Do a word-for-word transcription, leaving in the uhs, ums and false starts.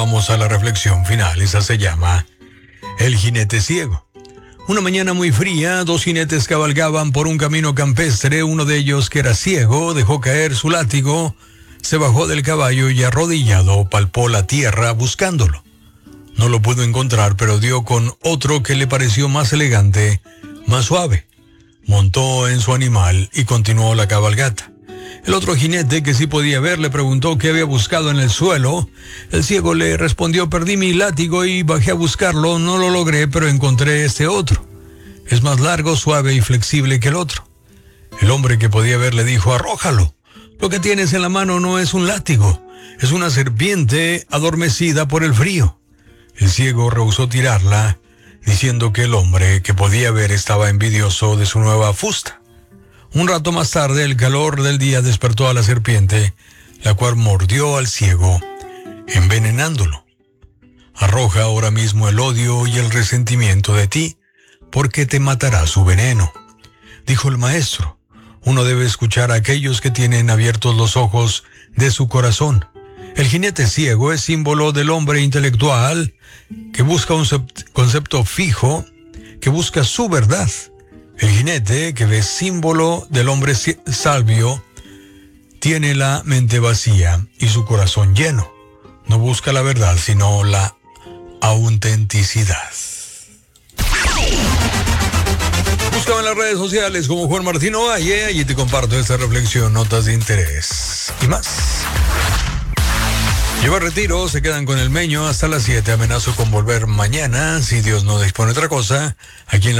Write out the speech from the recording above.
vamos a la reflexión final. Esa se llama El jinete ciego. Una mañana muy fría, dos jinetes cabalgaban por un camino campestre. Uno de ellos, que era ciego, dejó caer su látigo, se bajó del caballo y arrodillado palpó la tierra buscándolo. No lo pudo encontrar, pero dio con otro que le pareció más elegante, más suave. Montó en su animal y continuó la cabalgata. El otro jinete, que sí podía ver, le preguntó qué había buscado en el suelo. El ciego le respondió: perdí mi látigo y bajé a buscarlo, no lo logré, pero encontré este otro. Es más largo, suave y flexible que el otro. El hombre que podía ver le dijo: arrójalo. Lo que tienes en la mano no es un látigo, es una serpiente adormecida por el frío. El ciego rehusó tirarla, diciendo que el hombre que podía ver estaba envidioso de su nueva fusta. Un rato más tarde, el calor del día despertó a la serpiente, la cual mordió al ciego, envenenándolo. Arroja ahora mismo el odio y el resentimiento de ti, porque te matará su veneno. Dijo el maestro: uno debe escuchar a aquellos que tienen abiertos los ojos de su corazón. El jinete ciego es símbolo del hombre intelectual que busca un concepto fijo, que busca su verdad. El jinete, que es símbolo del hombre sabio, tiene la mente vacía y su corazón lleno. No busca la verdad, sino la autenticidad. Búscame en las redes sociales como Juan Martín Ovalle. Allí te comparto esta reflexión, notas de interés y más. Lleva retiro, se quedan con el Meño hasta las siete. Amenazo con volver mañana, si Dios no dispone otra cosa, aquí en la